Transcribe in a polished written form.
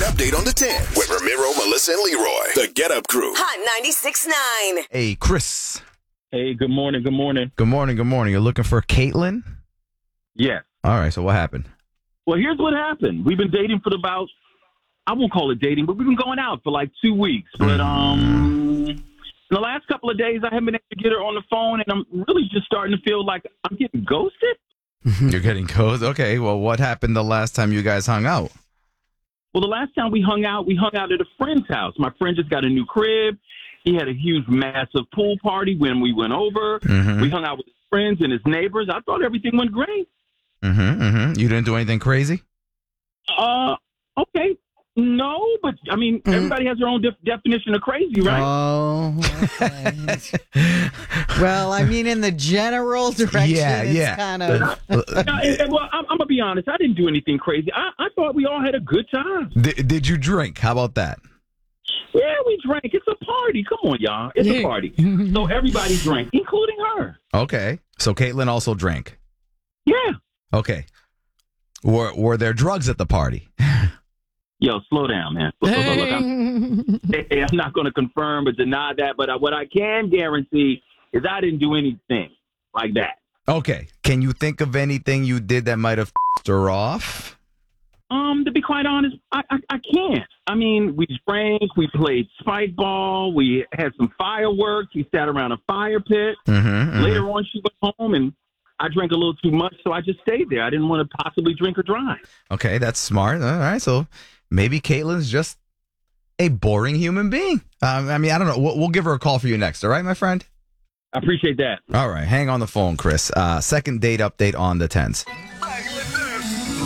update on the 10s with Ramiro, Melissa, and Leroy. The Get Up Crew. Hot 96.9. Hey, Chris. Hey, good morning. Good morning. Good morning. You're looking for Caitlin? Yes. All right, so what happened? Well, here's what happened. We've been dating for about, I won't call it dating, but we've been going out for like 2 weeks. But in the last couple of days, I haven't been able to get her on the phone, and I'm really just starting to feel like I'm getting ghosted. You're getting ghosted? Okay, well, what happened the last time you guys hung out? Well, the last time we hung out at a friend's house. My friend just got a new crib. He had a huge, massive pool party when we went over. Mm-hmm. We hung out with his friends and his neighbors. I thought everything went great. You didn't do anything crazy? Okay. No, but, I mean, everybody has their own definition of crazy, right? Oh, okay. Well, I mean, in the general direction, it's kind of... Well, I'm going to be honest. I didn't do anything crazy. I thought we all had a good time. Did you drink? How about that? Yeah, we drank. It's a party. Come on, y'all. It's a party. So everybody drank, including her. Okay. So Caitlin also drank? Yeah. Okay. Were there drugs at the party? Yo, slow down, man. Look, I'm not going to confirm or deny that, but what I can guarantee is I didn't do anything like that. Okay. Can you think of anything you did that might have f***ed her off? To be quite honest, I can't. I mean, we drank, we played spike ball, we had some fireworks, we sat around a fire pit. Later on, she went home, and I drank a little too much, so I just stayed there. I didn't want to possibly drink her dry. Okay, that's smart. All right, so maybe Caitlin's just a boring human being. I mean, I don't know. We'll give her a call for you next, all right, my friend? I appreciate that. All right, hang on the phone, Chris. Second date update on the 10s.